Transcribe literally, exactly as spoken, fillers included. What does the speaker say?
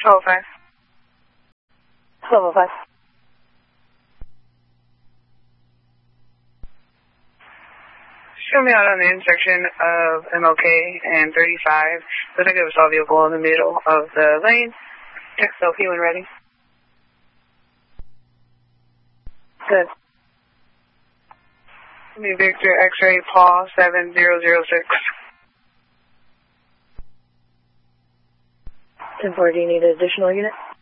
twelve oh five. twelve oh five. Show me out on the intersection of M L K and thirty-five. Looks like it was a vehicle in the middle of the lane. Text L P when ready. Good. Give me Victor X-ray Paul seven zero zero six. ten four, do you need an additional unit?